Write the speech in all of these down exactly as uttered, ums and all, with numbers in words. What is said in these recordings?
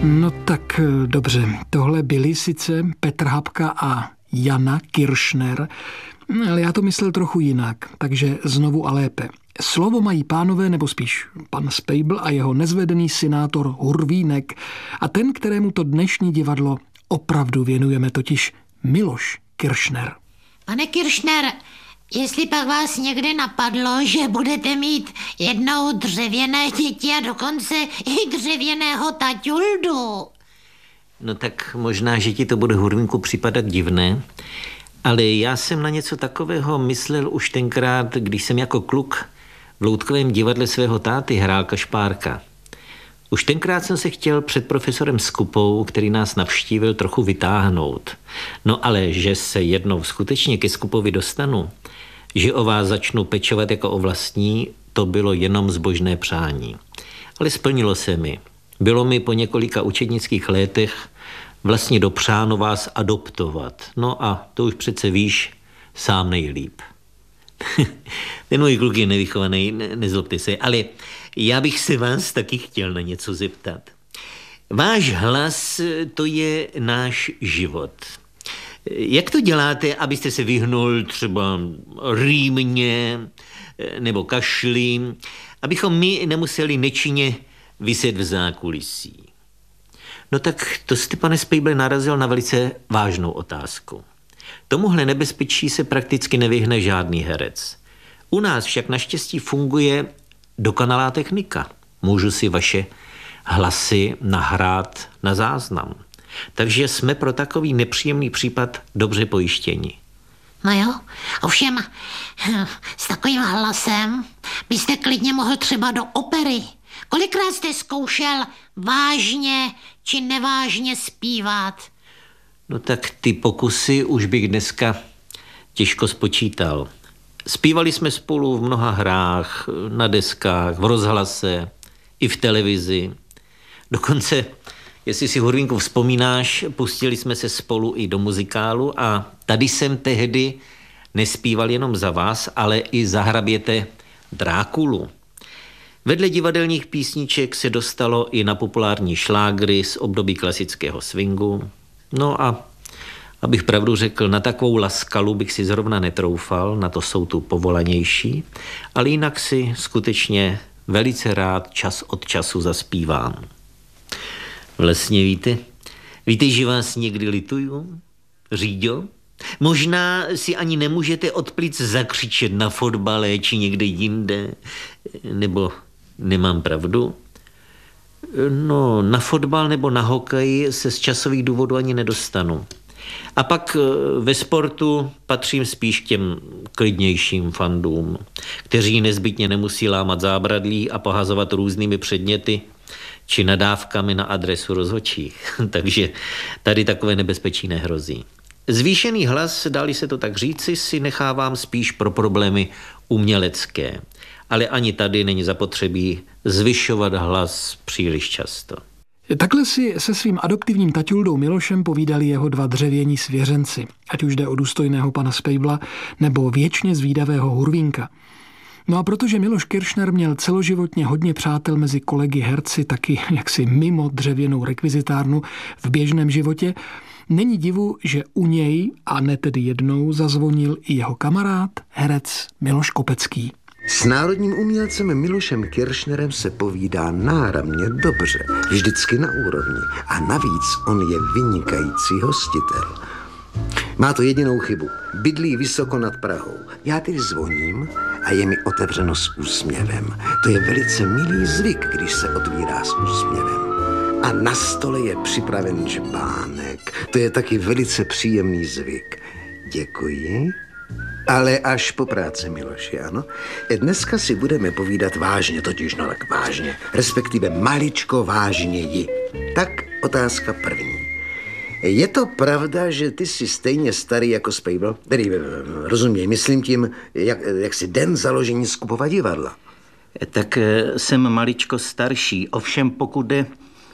No tak dobře, tohle byli sice Petr Hapka a Jana Kiršner, ale já to myslel trochu jinak, takže znovu a lépe. Slovo mají pánové, nebo spíš pan Spejbl a jeho nezvedený senátor Hurvínek a ten, kterému to dnešní divadlo opravdu věnujeme, totiž Miloš Kiršner. Pane Kiršner, jestli pak vás někdy napadlo, že budete mít jednou dřevěné děti a dokonce i dřevěného taťuldu. No tak možná, že ti to bude, Hurvínku, připadat divné, ale já jsem na něco takového myslel už tenkrát, když jsem jako kluk v loutkovém divadle svého táty hrál Kašpárka. Už tenkrát jsem se chtěl před profesorem Skupou, který nás navštívil, trochu vytáhnout. No ale že se jednou skutečně ke Skupovi dostanu, že o vás začnu pečovat jako o vlastní, to bylo jenom zbožné přání. Ale splnilo se mi. Bylo mi po několika učednických letech vlastně dopřáno vás adoptovat. No a to už přece víš sám nejlíp. Ten můj kluk je nevychovaný, ne, nezlobte se, ale já bych se vás taky chtěl na něco zeptat. Váš hlas, to je náš život. Jak to děláte, abyste se vyhnul třeba rýmně nebo kašli, abychom my nemuseli nečinně viset v zákulisí? No tak to jste, pane Spejble, narazil na velice vážnou otázku. Tomuhle nebezpečí se prakticky nevyhne žádný herec. U nás však naštěstí funguje dokonalá technika. Můžu si vaše hlasy nahrát na záznam. Takže jsme pro takový nepříjemný případ dobře pojištěni. No jo, ovšem s takovým hlasem byste klidně mohl třeba do opery. Kolikrát jste zkoušel vážně či nevážně zpívat? No tak ty pokusy už bych dneska těžko spočítal. Zpívali jsme spolu v mnoha hrách, na deskách, v rozhlase, i v televizi. Dokonce, jestli si, Hurvínku, vzpomínáš, pustili jsme se spolu i do muzikálu a tady jsem tehdy nespíval jenom za vás, ale i za hraběte Drákulu. Vedle divadelních písniček se dostalo i na populární šlágry z období klasického swingu. No a abych pravdu řekl, na takovou laskalu bych si zrovna netroufal, na to jsou tu povolanější, ale jinak si skutečně velice rád čas od času zaspívám. Vlastně víte, víte, že vás někdy lituju, Říďo? Možná si ani nemůžete od plic zakřičet na fotbale či někde jinde, nebo nemám pravdu? No, na fotbal nebo na hokej se z časových důvodů ani nedostanu. A pak ve sportu patřím spíš k těm klidnějším fandům, kteří nezbytně nemusí lámat zábradlí a pohazovat různými předměty či nadávkami na adresu rozhodčích. Takže tady takové nebezpečí nehrozí. Zvýšený hlas, dá-li se to tak říci, si nechávám spíš pro problémy umělecké. Ale ani tady není zapotřebí zvyšovat hlas příliš často. Takhle si se svým adoptivním taťuldou Milošem povídali jeho dva dřevění svěřenci, ať už jde o důstojného pana Spejbla nebo věčně zvídavého Hurvínka. No a protože Miloš Kiršner měl celoživotně hodně přátel mezi kolegy herci, taky jaksi mimo dřevěnou rekvizitárnu v běžném životě, není divu, že u něj, a ne tedy jednou, zazvonil i jeho kamarád, herec Miloš Kopecký. S národním umělcem Milošem Kiršnerem se povídá náramně dobře, vždycky na úrovni. A navíc on je vynikající hostitel. Má to jedinou chybu. Bydlí vysoko nad Prahou. Já tedy zvoním a je mi otevřeno s úsměvem. To je velice milý zvyk, když se otvírá s úsměvem. A na stole je připraven žbánek. To je taky velice příjemný zvyk. Děkuji. Ale až po práci, Miloši, ano. Dneska si budeme povídat vážně, totiž no tak vážně, respektive maličko vážněji. Tak otázka první. Je to pravda, že ty jsi stejně starý jako Spejbl? Tedy rozuměj, myslím tím, jak, jak jsi den založení Skupova divadla. Tak jsem maličko starší, ovšem pokud jde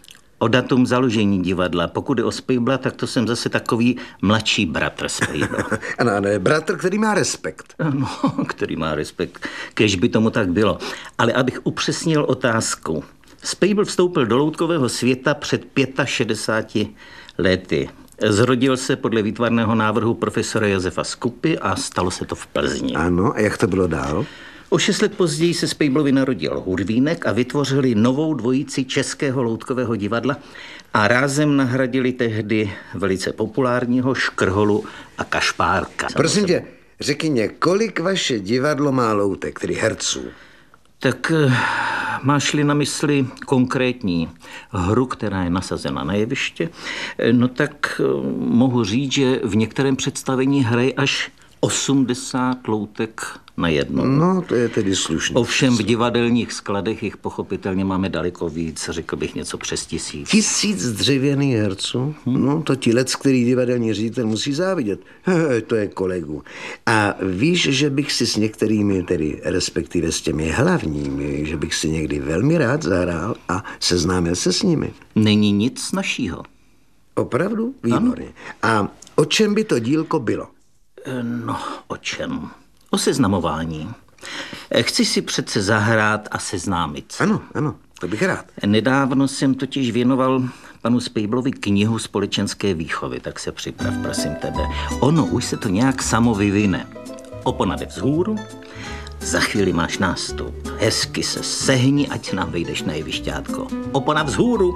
o datum založení divadla. Pokud je o Spejbla, tak to jsem zase takový mladší bratr Spejbla. Ano, ano, bratr, který má respekt. No, který má respekt, kež by tomu tak bylo. Ale abych upřesnil otázku. Spejbl vstoupil do loutkového světa před šedesáti pěti lety. Zrodil se podle výtvarného návrhu profesora Josefa Skupy a stalo se to v Plzni. Ano, a jak to bylo dál? O šest let později se Spejblovi narodil Hurvínek a vytvořili novou dvojici Českého loutkového divadla a rázem nahradili tehdy velice populárního Škrholu a Kašpárka. Prosím tě, řekni mě, kolik vaše divadlo má loutek, tedy herců? Tak máš-li na mysli konkrétní hru, která je nasazena na jeviště, no tak mohu říct, že v některém představení hraje až osmdesát loutek na jedno. No, to je tedy slušný. Ovšem v divadelních skladech jich pochopitelně máme daleko víc, řekl bych něco přes tisíc. Tisíc dřevěných herců? Hmm. No, to ti lec, který divadelní ředitel musí závidět. He, to je kolegu. A víš, že bych si s některými, tedy respektive s těmi hlavními, že bych si někdy velmi rád zahrál a seznámil se s nimi. Není nic snazšího. Opravdu? Výborně. A o čem by to dílko bylo? No, o čem? O seznamování. Chci si přece zahrát a seznámit se. Ano, ano, to bych rád. Nedávno jsem totiž věnoval panu Spejblovi knihu společenské výchovy, tak se připrav, prosím tebe. Ono už se to nějak samo vyvine. Opona jde vzhůru, za chvíli máš nástup. Hezky se sehni, ať nám vejdeš na jevišťátko. Opona vzhůru.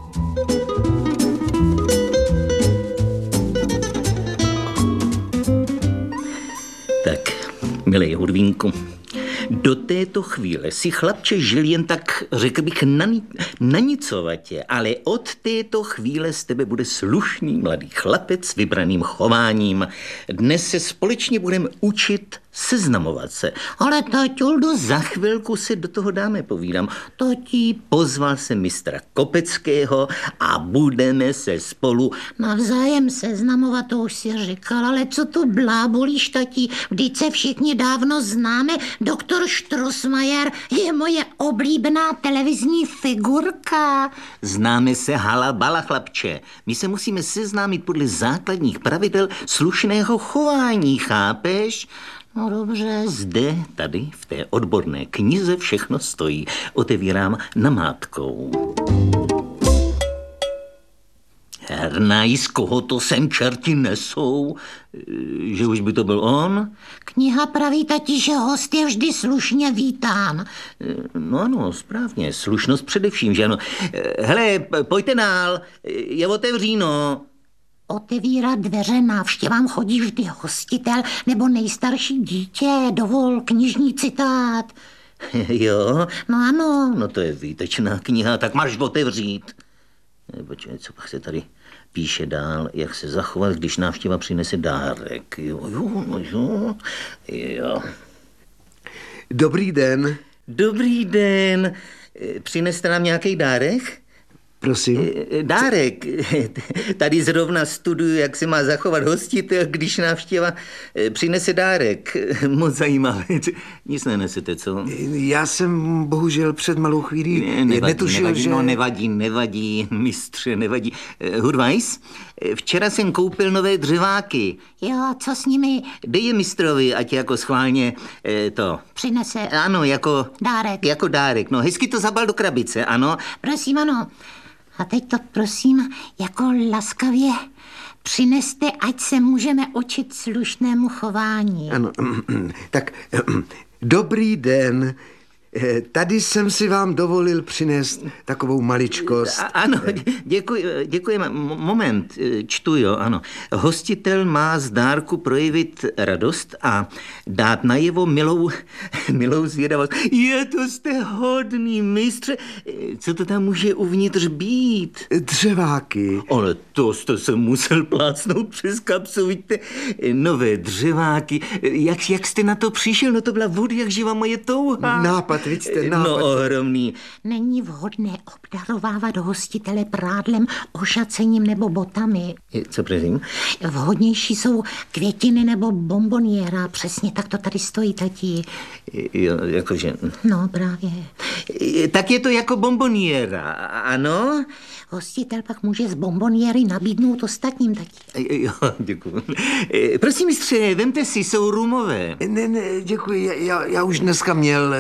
Tak, milej Hurvínku, do této chvíle si chlapče žil jen tak, řekl bych, nani- nanicovatě, ale od této chvíle z tebe bude slušný mladý chlapec s vybraným chováním. Dnes se společně budeme učit seznamovat se. Ale taťuldo, za chvilku se do toho dáme, povídám. Tati, pozval se mistra Kopeckého a budeme se spolu Navzájem seznamovat, to už si říkal, ale co tu blábolíš, tati? Vždyť se všichni dávno známe. Doktor Štrosmajer je moje oblíbená televizní figurka. Známe se hala bala, chlapče. My se musíme seznámit podle základních pravidel slušného chování, chápeš? No dobře. Zde, tady, v té odborné knize všechno stojí. Otevírám namátkou. Hernaj, z koho to sem čerti nesou? Že už by to byl on? Kniha praví, tati, že host je vždy slušně vítán. No ano, správně, slušnost především, že ano. Hele, pojďte dál, je otevříno. Otevírat dveře návštěvám chodí vždy hostitel nebo nejstarší dítě, dovol knižní citát. Jo? No ano. No to je výtečná kniha, tak máš otevřít. Počkej, co pak se tady píše dál, jak se zachovat, když návštěva přinese dárek. Jo, jo, no jo, jo. Dobrý den. Dobrý den. Přineste nám nějaký dárek? Prosím? Dárek. Tady zrovna studuju, jak se má zachovat hostitel, když návštěva přinese dárek. Moc zajímavé. Nic nenesete, co? Já jsem bohužel před malou chvílí ne, nevadí, netušil, nevadí, že... No nevadí, nevadí, mistře, nevadí. Hurvajs, včera jsem koupil nové dřeváky. Jo, co s nimi? Dej je mistrovi, ať jako schválně to... Přinese. Ano, jako... Dárek. Jako dárek, no hezky to zabal do krabice, ano. Prosím, ano. A teď to prosím, jako laskavě přineste, ať se můžeme učit slušnému chování. Ano, tak dobrý den. Tady jsem si vám dovolil přinést takovou maličkost. A, ano, děkuji, děkujeme. Moment, čtu, jo, ano. Hostitel má z dárku projevit radost a dát najevo milou, milou zvědavost. Je to jste hodný, mistře. Co to tam může uvnitř být? Dřeváky. Ale to jste se musel plácnout přes kapsu, vidíte? Nové dřeváky. Jak, jak jste na to přišel? No to byla vod, jak živa moje touha. Nápad. Víte, nápad. No ohromný. Není vhodné obdarovávat hostitele prádlem, ošacením nebo botami. Co prosím? Vhodnější jsou květiny nebo bomboniéra. Přesně tak to tady stojí, tati. Jo, jakože... No, právě. Tak je to jako bomboniéra, ano? Hostitel pak může z bomboniéry nabídnout ostatním, tati. Jo, děkuji. Prosím, mistře, vemte si, jsou rumové. Ne, ne, děkuji, já, já už dneska měl něco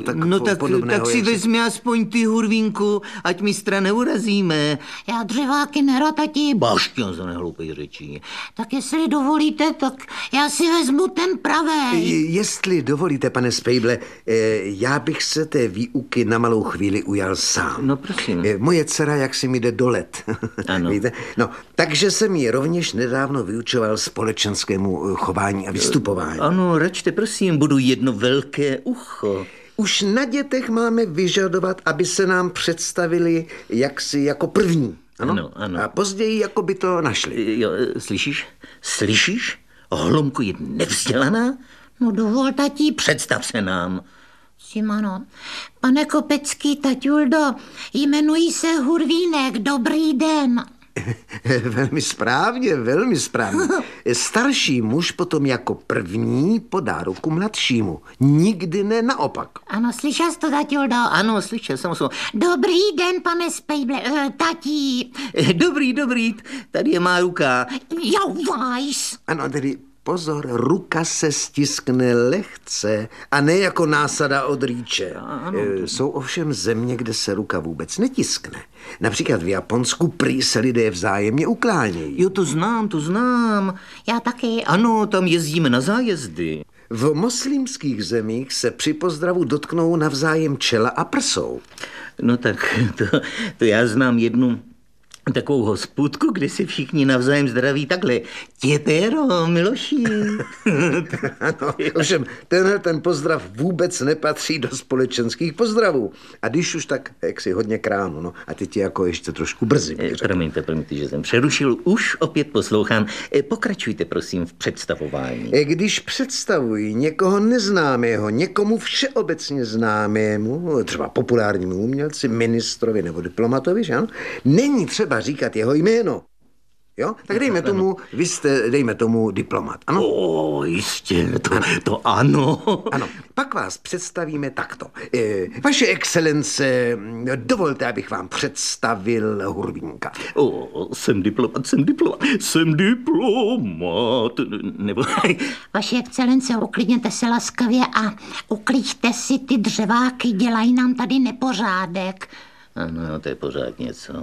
tak No po- tak, podobného, tak si jak se- vezmi aspoň ty, Hurvínku, ať mistra neurazíme. Já dřeváky nerad, tati. Bašťan za nehloupej řečí. Tak jestli dovolíte, tak já si vezmu ten pravej. Jestli dovolíte, pane Spejble, eh, já bych se té výuky na malou chvíli ujal sám. No, prosím. Eh, Moje dcera jaksi mi jde do let. Ano. Víte? No, takže jsem ji rovněž nedávno vyučoval společenskému eh, chování a vystupování. Ano, račte, prosím, budu jedno velké ucho. Už na dětech máme vyžadovat, aby se nám představili jaksi jako první. Ano? Ano, ano. A později jako by to našli. Jo, slyšíš? Slyšíš? Hlomko je nevzdělaná? No dovol, tati. Představ se nám. Simano, pane Kopecký, taťuldo, jmenují se Hurvínek, dobrý den. Velmi správně, velmi správně. Starší muž potom jako první podá ruku mladšímu. Nikdy ne naopak. Ano, slyšel jsi to, taťuldo? Ano, slyšel jsem se. Dobrý den, pane Spejble, uh, tatí. Dobrý, dobrý, tady je má ruka. Jo, vajs. Ano, tedy pozor, ruka se stiskne lehce a ne jako násada od rýče. E, Jsou ovšem země, kde se ruka vůbec netiskne. Například v Japonsku prý se lidé vzájemně uklánějí. Jo, to znám, to znám. Já taky. Ano, tam jezdíme na zájezdy. V moslimských zemích se při pozdravu dotknou navzájem čela a prsou. No tak to, to já znám jednu takovou hospůdku, kde si všichni navzájem zdraví takhle. Tětero, Miloši. Ano, ovšem, tenhle ten pozdrav vůbec nepatří do společenských pozdravů. A když už tak, jak si hodně kránu, no. A teď je jako ještě trošku brzy. bych Eh, řekl. Promiňte, promiňte, že jsem přerušil. Už opět poslouchám. Eh, Pokračujte, prosím, v představování. Když představují někoho neznámého, někomu všeobecně známému, třeba populárnímu umělci, ministrovi nebo diplomatovi, že ano, není třeba říkat jeho jméno. Jo? Tak dejme tomu, vy jste, dejme tomu diplomat, ano? O, jistě, to, to ano. Ano, pak vás představíme takto. E, vaše excelence, dovolte, abych vám představil Hurvínka. O, jsem diplomat, jsem diplomat, jsem diplomat. Nebo... Vaše excelence, uklidněte se laskavě a uklíďte si ty dřeváky, dělají nám tady nepořádek. Ano, to je pořád něco.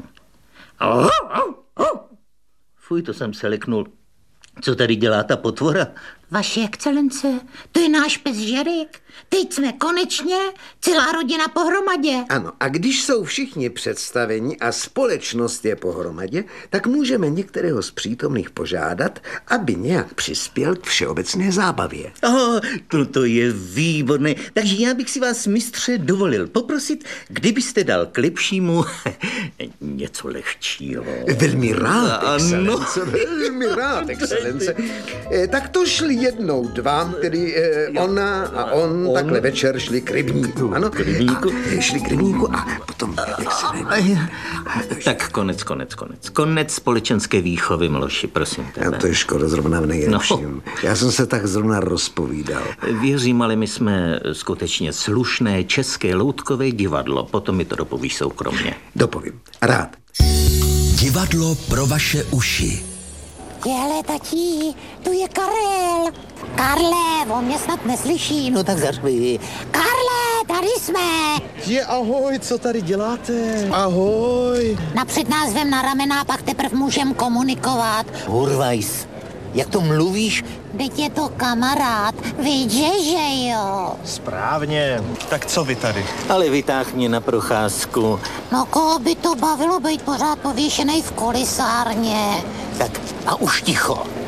Fuj, to jsem se leknul. Co tady dělá ta potvora? Vaše excelence, to je náš pes Žerik. Teď jsme konečně celá rodina pohromadě. Ano, a když jsou všichni představeni a společnost je pohromadě, tak můžeme některého z přítomných požádat, aby nějak přispěl k všeobecné zábavě. Oh, to, to je výborné. Takže já bych si vás, mistře, dovolil poprosit, kdybyste dal k lepšímu něco lehčího. Velmi rád, Ano. excelence, velmi rád, excelence. Eh, Tak to šli jednou dva, tedy eh, ona a on, On. takhle večer šli k rybníku, ano? K rybníku. A šli k rybníku a potom, jak se ne... Tak konec, konec, konec. Konec společenské výchovy, Miloši, prosím A tebe. to je škoda zrovna v nejlepším. No. Já jsem se tak zrovna rozpovídal. Věřím, ale my jsme skutečně slušné české loutkové divadlo. Potom mi to dopovíš soukromně. Dopovím. Rád. Divadlo pro vaše uši. Hele, tatí, tu je Karel. Karle, on mě snad neslyší. No tak zařvi. Karle, tady jsme. Je, ahoj, co tady děláte? Ahoj. Napřed nás vem na ramena, pak teprv můžem komunikovat. Hurvajs, jak to mluvíš? Teď je to kamarád, víš, že jo? Správně. Tak co vy tady? Ale vytáh mě na procházku. No koho by to bavilo být pořád pověšenej v kulisárně? Tak a už ticho.